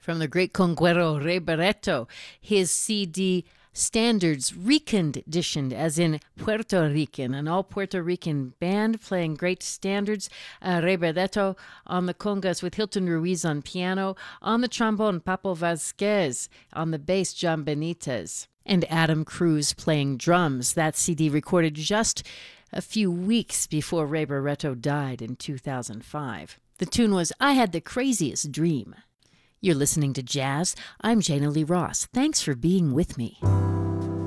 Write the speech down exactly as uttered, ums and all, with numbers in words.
From the great conguero Ray Barreto, his C D Standards reconditioned, as in Puerto Rican, an all Puerto Rican band playing great standards. Uh, Ray Barreto on the congas with Hilton Ruiz on piano, on the trombone Papo Vasquez, on the bass John Benitez, and Adam Cruz playing drums. That C D recorded just a few weeks before Ray Barreto died in two thousand five. The tune was I Had the Craziest Dream. You're listening to Jazz. I'm Jana Lee Ross. Thanks for being with me.